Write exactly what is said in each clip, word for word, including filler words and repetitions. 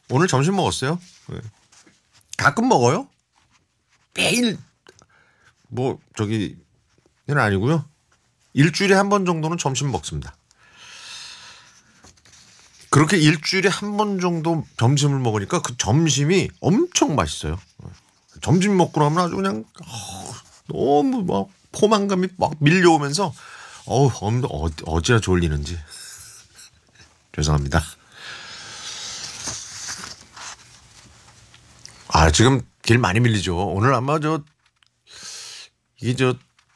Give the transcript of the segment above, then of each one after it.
오늘 점심 먹었어요. 네. 가끔 먹어요. 매일 뭐 저기는 아니고요. 일주일에 한 번 정도는 점심 먹습니다. 그렇게 일주일에 한 번 정도 점심을 먹으니까 그 점심이 엄청 맛있어요. 점심 먹고 나면 아주 그냥 어, 너무 막 포만감이 막 밀려오면서 어우 어, 어찌나 졸리는지 죄송합니다. 아 지금 길 많이 밀리죠. 오늘 아마 저 이게 저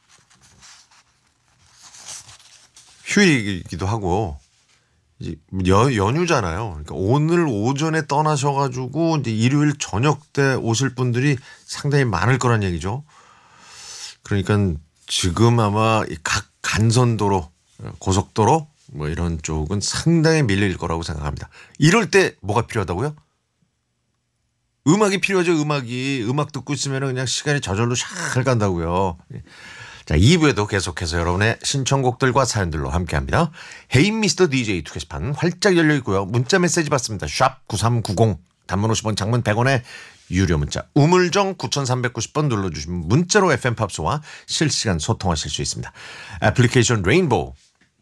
휴일이기도 하고 여, 연휴잖아요. 그러니까 오늘 오전에 떠나셔가지고 이제 일요일 저녁 때 오실 분들이 상당히 많을 거란 얘기죠. 그러니까 지금 아마 각 간선도로, 고속도로 뭐 이런 쪽은 상당히 밀릴 거라고 생각합니다. 이럴 때 뭐가 필요하다고요? 음악이 필요하죠. 음악이. 음악 듣고 있으면 그냥 시간이 저절로 샥 간다고요. 자, 이 부에도 계속해서 여러분의 신청곡들과 사연들로 함께합니다. 헤이 미스터 디제이 투 게시판 활짝 열려 있고요. 문자 메시지 받습니다. 샵 구삼구공 단문 오십 원 장문 백 원에 유료 문자 우물정 구삼구공 번 눌러주시면 문자로 에프엠 팝스와 실시간 소통하실 수 있습니다. 애플리케이션 레인보우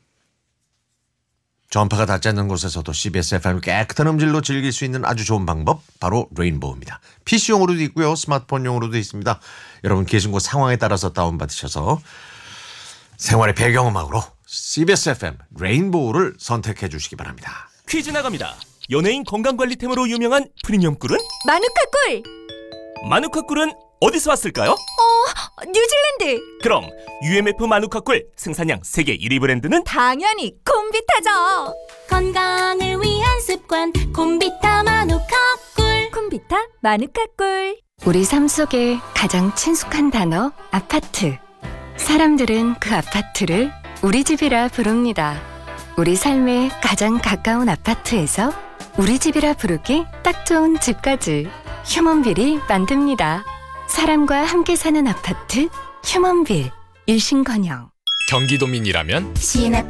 전파가 닿지 않는 곳에서도 씨비에스 에프엠을 깨끗한 음질로 즐길 수 있는 아주 좋은 방법 바로 레인보우입니다. 피씨용으로도 있고요. 스마트폰용으로도 있습니다. 여러분 계신 곳 상황에 따라서 다운받으셔서 생활의 배경음악으로 씨비에스 에프엠 레인보우를 선택해 주시기 바랍니다. 퀴즈 나갑니다. 연예인 건강관리템으로 유명한 프리미엄 꿀은? 마누카 꿀! 마누카 꿀은 어디서 왔을까요? 어, 뉴질랜드! 그럼 유엠에프 마누카 꿀 생산량 세계 일 위 브랜드는? 당연히 콤비타죠! 건강을 위한 습관 콤비타 마누카 꿀. 콤비타 마누카 꿀. 우리 삶 속에 가장 친숙한 단어 아파트. 사람들은 그 아파트를 우리 집이라 부릅니다. 우리 삶에 가장 가까운 아파트에서 우리 집이라 부르기 딱 좋은 집까지 휴먼빌이 만듭니다. 사람과 함께 사는 아파트 휴먼빌. 일신건영. 경기도민이라면 시엔